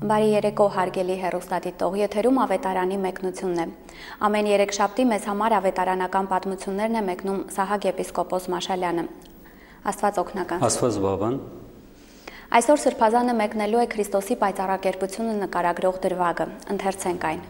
Բարի երեկո հարգելի հեռուստադիտող, եթերում ավետարանի մեկնությունն է։ Ամեն երեքշաբթի մեզ համար ավետարանական պատմություններն է մեկնում Սահակ եպիսկոպոս Մաշալյանը։ Աստված օգնական։ Աստված բավան։ Այսօր Սրբազանը մեկնելու է Քրիստոսի պայծառակերպությունը նկարագրող դրվագը։ Ընթերցենք այն։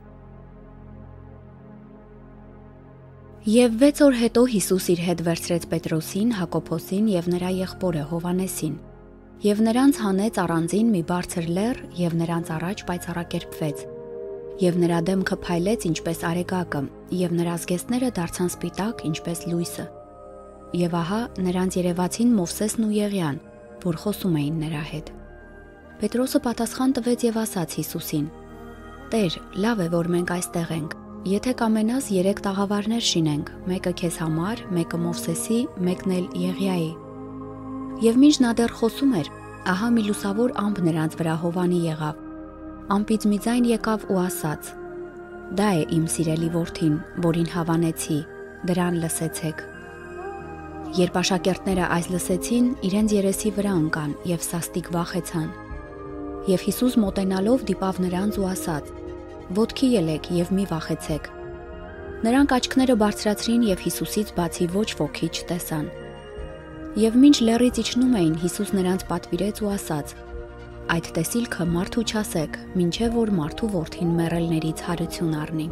Եվ 6 օր հետո Հիսուս իր հետ վերցրեց Պետրոսին, Հակոբոսին և նրա եղբորը Հովհաննեսին։ Եվ նրանց հանեց առանձին մի բարձր լեռ և նրանց առաջ պայծառակերպվեց։ Եվ նրա դեմքը փայլեց ինչպես արեգակը, և նրա զգեստները դարձան սպիտակ ինչպես լույսը։ Եվ ահա նրանց երևացին Մովսեսն ու Եղիան, որ խոսում էին նրա հետ։ Պետրոսը պատասխան տվեց և ասաց Հիսուսին. «Տեր, լավ է, որ մենք այստեղ ենք։ Եթե կամենաս 3 տաղավարներ շինենք, մեկը քեզ համար, մեկը Մովսեսի, մեկն էլ Եղիայի»։ Եվ մինչ նա դեռ խոսում էր, ահա մի լուսավոր ամպ նրանց վրա հովանի եղավ։ Ամպից մի ձայն եկավ ու ասաց. «Դա է իմ սիրելի որդին, որին հավանեցի, դրան լսեցեք»։ Երբ աշակերտները այս լսեցին, իրենց երեսի վրա ընկան և սաստիկ վախեցան։ Եվ Հիսուս մոտենալով դիպավ նրանց ու ասաց. «Ոտքի ելեք և մի վախեցեք»։ Նրանք աչքները բարձրացրին և Հիսուսից բացի ոչ ոքի չտեսան։ Եվ մինչ լեռից իջնում էին, Հիսուս նրանց պատվիրեց ու ասաց. «Այդ տեսիլքը մարդու չասեք, մինչև որ մարդու որդին մեռելներից հարություն առնի»։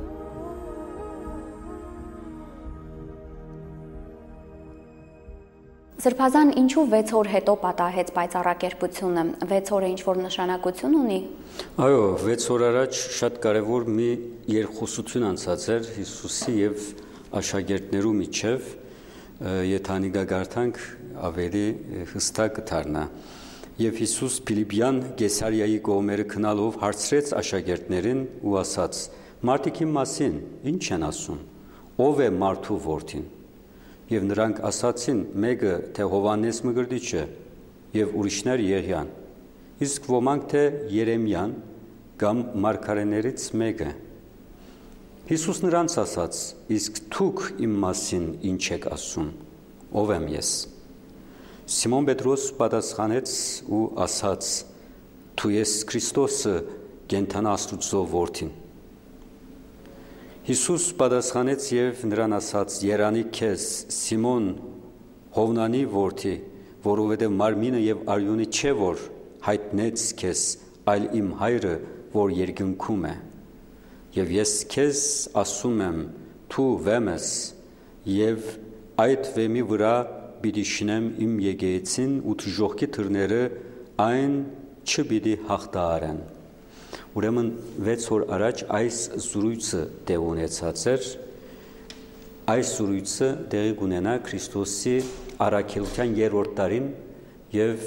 Սրբազան ինչու 6 օր հետո պատահեց պայծառակերպությունը, 6 օրը ինչ-որ նշանակություն ունի։ Այո, 6 օր առաջ շատ կարևոր մի երկխոսություն անցած էր Հիսուսի և աշակերտներու միջև, եթե գարտանք ավելի հստակ կդառնա։ Եվ Հիսուս Փիլիպյան Կեսարիայի կողմերը քնալով հարցրեց աշակերտներին ու ասաց. «Մարդիկ իմ մասին ինչ են ասում, ով է մարդու որդին»։ Եվ նրանք ասացին, մեկը թե Հովհաննես Մկրտիչը և ուրիշներ Եղիան, իսկ ոմանք թե Երեմիան կամ մարգարեներից մեկը։ Հիսուս նրանց ասաց. «Իսկ դուք իմ մասին ինչ եք ասում, ով եմ ես»։ Սիմոն Պետրոս պատասխանեց ու ասաց. «Դու ես Քրիստոսը, կենդան Աստուծո որդին»։ Հիսուս պատասխանեց և նրան ասաց. «Երանի քեզ, Սիմոն, Հովնանի որդի, որովհետև մարմինը և արյունը չէ, որ հայտնեց քեզ, այլ իմ Հայրը, որ երկնքում է։ Եվ ես քեզ ասում եմ, դու վեմ ես, և այդ վեմի վրա պիտի շինեմ իմ եկեղեցին ու դժոխքի դռները այն չպիտի հաղթահարեն»։ Ուրեմն 6 օր առաջ այս զրույցը տեղ ունեցած էր։ Այս զրույցը տեղի կունենա Քրիստոսի առաքելության 3-րդ տարին և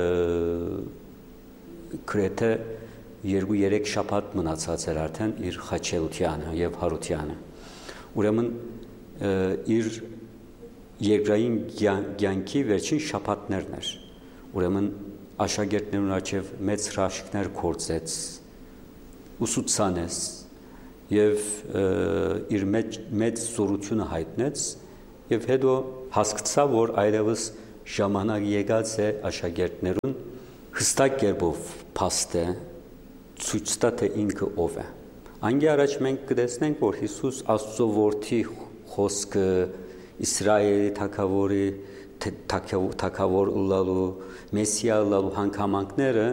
գրեթե 2-3 շաբաթ մնացած էր արդեն իր խաչելությանը և հարությանը։ Ուրեմն իր երկրային կյանքի վերջին շաբաթներն էր։ Ուրեմն աշակերտներուն առջև մեծ հրաշքներ գործեց, ուսուցանեց և իր մեծ զորությունը հայտնեց և հետո հասկացավ, որ այլևս ժամանակ եկած է աշակերտներուն հստակ կերպով փաստե ցույց տա, թե ինքը ով է։ Անգի առաջ մենք կտեսնենք, որ Հիսուս Աստծո որդի խոսքը Իսրայելի թագավոր ըլլալու, Մեսիա ըլլալու հանգամանքները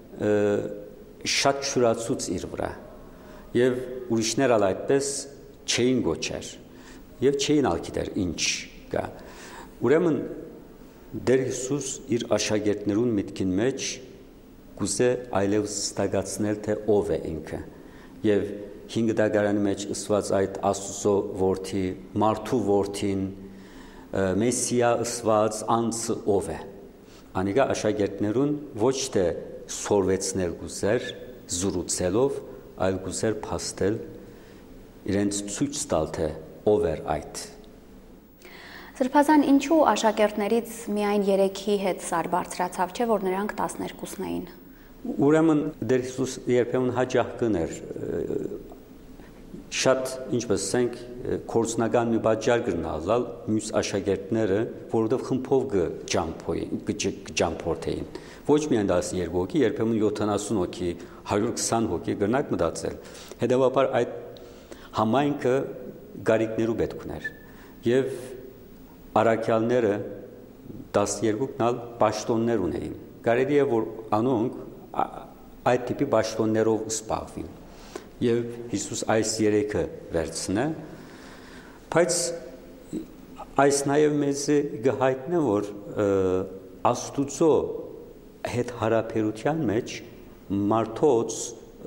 շատ շուրացուց իր վրա և ուրիշներ ալ այդպես չէին գոչեր և չէին ալ գիտեր ինչ կա։ Ուրեմն Տեր Հիսուս իր աշակերտներուն միտքին մեջ գուզե այլևս ստագացնել, թե ով է ինքը և 5 դագարանի մեջ ըսված այդ Աստծո որդի, մարդու որդին, Մեսիա ըսված անձը ով է։ Անիկա աշակերտներուն ոչ թե սորվեցնել գուզեր զրուցելով, այլ գուզեր փաստել, իրենց ցույց տալ, թե ով էր այդ։ Սրբազան ինչու աշակերտներից միայն 3-ի հետ սար բարձրացավ, չէ՞ որ նրանք 12-ն էին։ Ուրեմն Տեր Հիսուս երբեմն հաճախ կներ շատ ինչպես ասենք կորցնական մի բաժար կգնալալ մյուս աշակերտները, որովհետև խմբով կջամփորդեին։ Ոչ միայն 12 հոգի, երբեմն 70 հոգի, 120 հոգի գնաք մտածել։ Հետևաբար այդ համայնքը գարիկներու պետք ուներ։ Եվ առաքյալները 12-նալ պաշտոններ ունեին։ Կարելի է որ անոնք այդ տիպի պաշտոններով զբաղվին։ Եվ Հիսուս այս երեքը վերցնե, բայց այս նաև մեզ գհայտնե, որ Աստուծո հետ հարաբերության մեջ մարդոց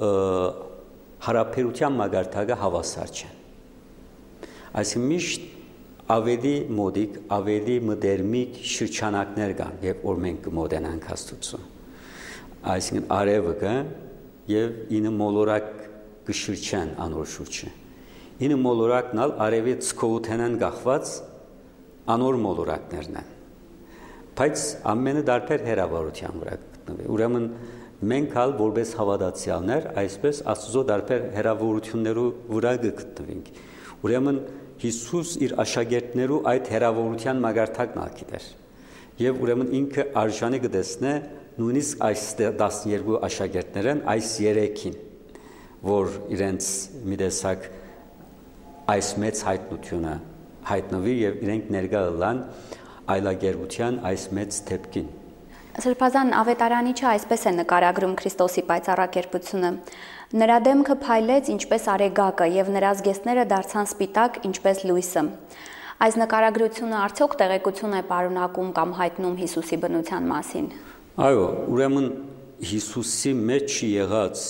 հարաբերության մագարտակը հավասար չեն։ Այսինքն միշտ ավելի մոդիկ, ավելի մդերմիկ շրջանակներ կան, երբ որ մենք կմոտենանք Աստուծո։ Այսինքն արևը կա եւ ինը մոլորակ կշրջան անոր շուրջը։ Ինը մոլորակն ալ արևի ցկովութենան գախված անոր մոլորակներն են։ Բայց ամենը դարբեր հերավարության վրա գտնվի։ Ուրեմն մենք ալ որպես հավատացյալներ այսպես Աստծո դարբեր հերավորություններու վրա գտնվենք։ Ուրեմն Հիսուս իր աշակերտներու այդ հերավորության մագարտակն ակիդեր։ Եվ ուրեմն ինքը արժանի կտեսնե նույնիսկ այս 12 աշակերտներն այս երեքին, որ իրենց մի տեսակ այս մեծ հայտնությունը հայտնվի եւ իրենք ներկա ըլլան այլագերության այս մեծ դեպքին։ Սրբազան ավետարանիչը այսպես է նկարագրում Քրիստոսի պայծառակերպությունը. նրա դեմքը փայլեց ինչպես արեգակը եւ նրա զգեստները դարձան սպիտակ ինչպես լույսը։ Այս նկարագրությունը արդյոք տեղեկություն է պարունակում կամ հայտնում Հիսուսի բնության մասին։ Այո, ուրեմն Հիսուսի մեջ եղած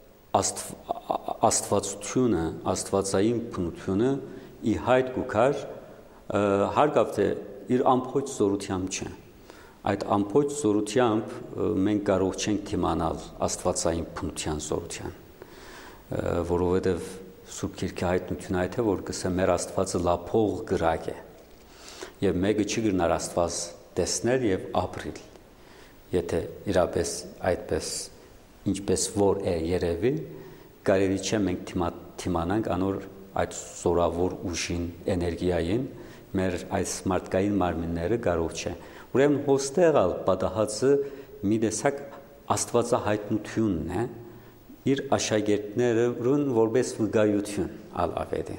աստվածությունը, աստվածային բնությունը ի հայտ գուքար հարգավ թե իր ամփոփ զորությամբ չէ։ Այդ ամփոփ զորությամբ մենք կարող չենք դիմանալ աստվածային բնության զորության, որովհետև Սուրբ Գիրքի հայտնությունը այդ է, որ կսե մեր Աստվածը լափող գրակ է, եւ մեկը չի գնար Աստված տեսնել եւ ապրիլ, եթե իրապես այդպես ինչպես որ է երևի, կարելի չէ մենք դիմանանք անոր այդ զորավոր ուժին, էներգիային, մեր այս մարդկային մարմինները կարող չէ։ Ուրեմն հոստեղալ պատահածը մի տեսակ աստվածահայտնությունն է իր աշակերտներուն որպես վկայություն ալավեդի։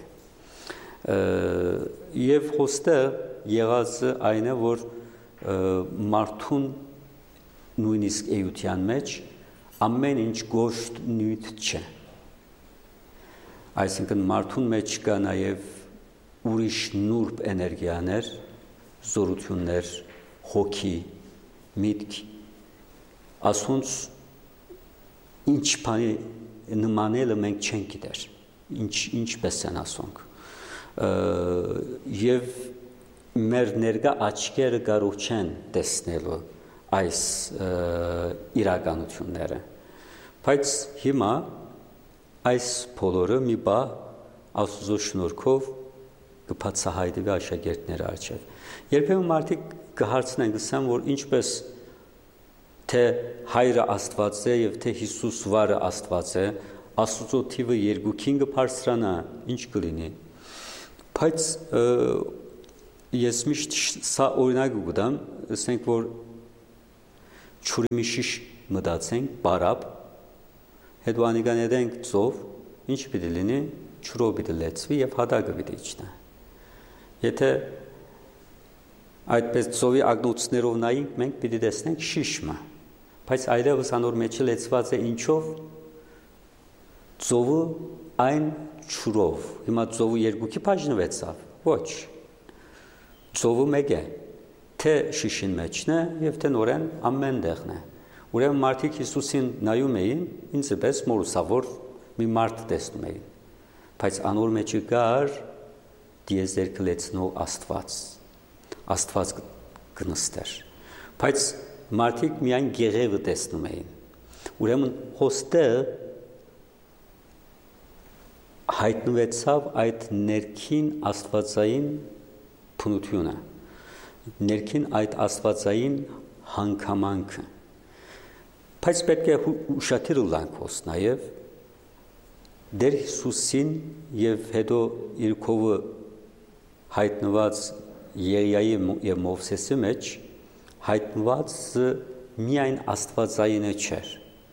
Եվ հոստեղ եղածը այն է, որ մարդուն նույնիսկ էության մեջ ամեն ինչ գոշտ նյութ չէ։ Այսինքն մարդուն մեջ կա նաև ուրիշ նուրբ էներգիաներ, զորություններ, հոգի, միտք, ասոնց ինչ բանի նմանելը մենք չենք գիտեր, ինչպես են ասոնք, և մեր ներկա աչքերը կարող չեն տեսնելու այս իրականությունները, բայց հիմա այս բոլորը մի բան Աստծո շնորհքով կբացահայտվի աշակերտների առջև։ Երբեմն մարդիկ կհարցնեն, գսեն, որ ինչպես թե հայրը Աստված է եւ թե Հիսուս վարը Աստված է, Աստծո թիվը երկուքին կբարձրանա, ինչ կլինի։ Բայց ես միշտ սա օրինակ կգտամ, ասենք որ ջուրի մի շիշ մտածենք, բարապ, հետո անիկան edենք ծով, ինչ պիտի լինի, ջուրով պիտի լեցվի եւ հատակը պիտի իջնա։ Եթե այդպես ծովի ագնոցներով նայենք, մենք պիտի տեսնենք շիշմը, բայց այլևս անոր մեջը լեցված է ինչով, ծովը այն ջուրով, հիմա ծովը երկուքի բաժնվեցավ, ոչ, ծովը մեկ է, թե շիշին մեջն է եւ թե նորեն ամեն տեղն է։ Ուրեմն մարդիկ Հիսուսին նայում էին, ինձ պես մորուսավոր մի մարդ տեսնում էին, բայց անոր մեջը կար դիեզերքը լեցնող Աստված կնստեր, բայց մարդիկ միայն գեղևը տեսնում էին։ Ուրեմն հոստեղ հայտնվեցավ այդ ներքին աստվածային բնությունը, ներքին այդ աստվածային հանգամանքը։ Բայց պետք է ուշադիր լինենք նաև, Դեր Հիսուսին եւ հետո իր կողը հայտնված Եղիայի եւ Մովսեսի մեջ հայտնված միայն Աստվածայինը չէր,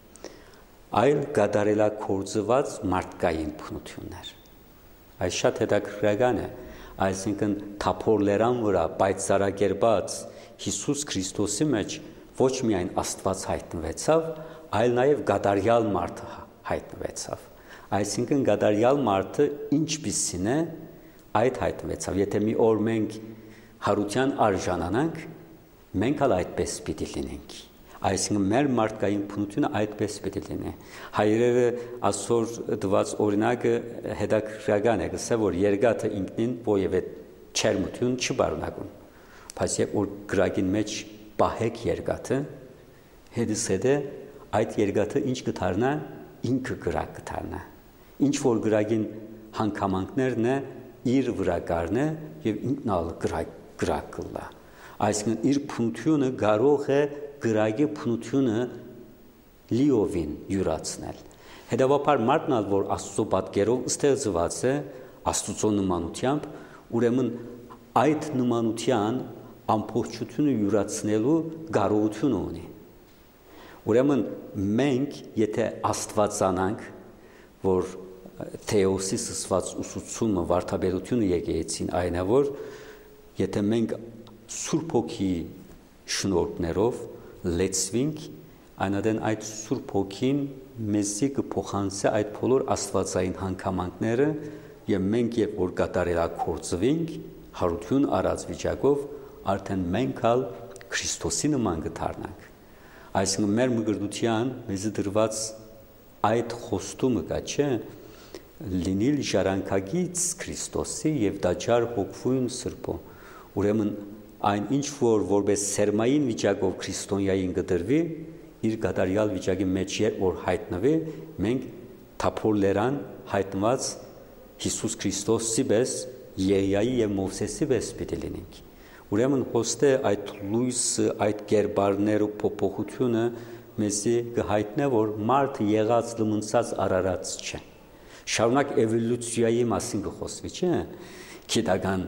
այլ գադարելակորձված մարդկային բնություններ։ Այս շատ հետաքրքրական է, այսինքն թափորլերան վրա պայծառագերբած Հիսուս Քրիստոսի մեջ ոչ միայն Աստված հայտնվեցավ, այլ նաև գադարյալ մարդը հայտնվեցավ։ Այսինքն գադարյալ մարդը ինչպիսին է, այդ հայտնվեցավ։ Եթե մի օր մենք հարության արժանանանք, մենք ալ այդպես պիտի լինենք։ Այսինքն մեր մարդկային բնությունը այդպես պիտի լինի։ Հայրերը այսօր դված օրինակը հետաքրքրական է, գսե որ երկաթը ինքնին որևէ չերմություն չբարունակում։ Բայց երբ որ գրագին մեջ պահեք երկաթը, հետս հետը այդ երկաթը ինչ կդառնա, ինքը գրակ կդառնա։ Ինչ որ գրագին հանգամանքներն է իր վրա կառնե եւ ինքն ալ գրակ կլա։ Այսինքն իր բնությունը կարող է գրագի բնությունը լիովին յուրացնել։ Հետևաբար մարդն ալ որ Աստծո պատկերով ստեղծված է Աստծո նմանությամբ, ուրեմն այդ նմանության ամբողջությունը յուրացնելու կարողություն ունի։ Ուրեմն մենք եթե Աստվածանանք, որ Թեոսի սսված ուսուցումը վարդապետությունը եկեցին այն է, որ եթե մենք Սուրբ Հոգի շնորհներով լեցվենք, այնադեն այդ Սուրբ Հոգին մեզի կփոխանցի այդ բոլոր աստվածային հանգամանքները եւ մենք երբ որ կատարելակորձվենք հարություն առած վիճակով արդեն մենք ալ Քրիստոսի նման կդառնանք։ Այսինքն մեր մգրդության մեզ դրված այդ խոստումը կա, չէ, լինել ժառանգագից Քրիստոսի եւ դաջար հոգվույն Սրբո։ Ուրեմն այն ինչ որ որպես սերմային վիճակով քրիստոնյային կդրվի, իր գադարյալ վիճակի մեջ երբ որ հայտնվի, մենք թափորլերան հայտնված Հիսուս Քրիստոսի պես Եղիայի եւ Մովսեսի պես պիտի լինենք։ Ուրեմն հոստե այդ լույսը, այդ կերպարները փոփոխությունը մեզի կհայտնե, որ մարդը եղած լմնցած արարած չէ։ Շարունակ էվոլյուցիայի մասին կխոսվի, չէ՞, գիտական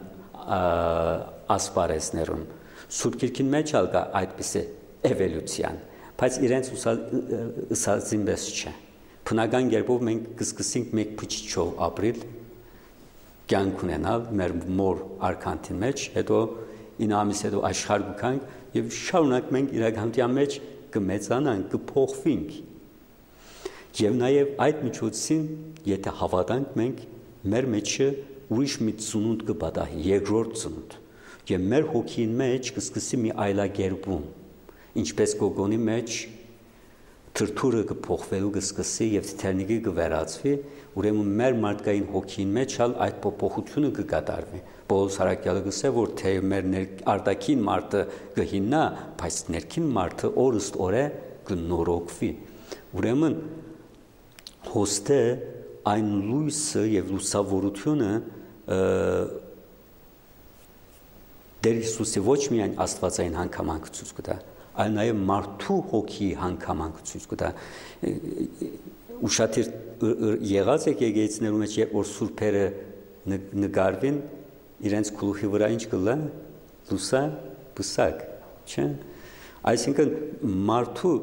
ասպարեզներում։ Սուրբ Գիրքին մեջ ալ կա այդպիսի էվոլյուցիան, բայց իրենց ուսածին պես չէ։ Բնական կերպով մենք կսկսենք մեկ փչիչով ապրել, կյանք ունենալ մեր մոր արքանտին մեջ, հետո 9 ամիս հետո աշխարհ գանք եւ շարունակ մենք իրականության մեջ կմեծանանք, կփոխվենք։ Եվ նաև այդ միջոցին, եթե հավատանք մենք, մեր մեջը ուրիշ մի ծնունդ կպատահի, երկրորդ ծնունդ, եւ մեր հոգին մեջ կսկսի մի այլագերբում, ինչպես Գոգոնի մեջ թրթուրը կփոխվելու կսկսի եւ թերնիկը կվերածվի, ուրեմն մեր մարդկային հոգին մեջ ալ այդ փոփոխությունը կկատարվի։ Պողոս Հարակյալը գսե, որ թե մեր արտաքին մարդը կհիննա, բայց ներքին մարդը օրըստ օրե կնորոգվի։ Ուրեմն հոստե այն լույսը եւ լուսավորությունը Դեր Հիսուսի ոչ միայն աստվածային հանգամանքը ցույց կտա, այլ նաև մարդու հոգի հանգամանքը ցույց կտա։ Ուշադիր եղած եք եկեղեցիներում մեջ երբ որ սուրբերը նկարվին, իրենց գլուխի վրա ինչ կլա, լուսա, բուսակ, չէ՞։ Այսինքն մարդու